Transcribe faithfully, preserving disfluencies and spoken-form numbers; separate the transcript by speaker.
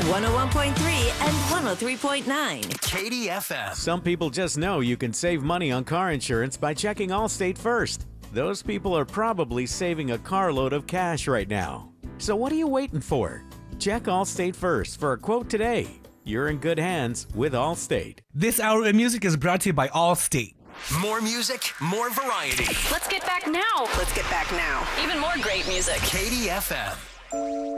Speaker 1: one oh one point three and one oh three point nine.
Speaker 2: K D F M.
Speaker 3: Some people just know you can save money on car insurance by checking Allstate first. Those people are probably saving a carload of cash right now. So what are you waiting for? Check Allstate first for a quote today. You're in good hands with Allstate.
Speaker 4: This hour of music is brought to you by Allstate.
Speaker 2: More music, more variety.
Speaker 5: Let's get back now.
Speaker 6: Let's get back now.
Speaker 5: Even more great music.
Speaker 2: K D F M.